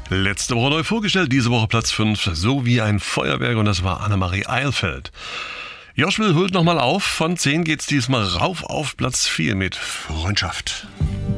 Letzte Woche neu vorgestellt, diese Woche Platz 5, so wie ein Feuerwerk, und das war Annemarie Eilfeld. Joschwil holt nochmal auf, von 10 geht's diesmal rauf auf Platz 4 mit Freundschaft.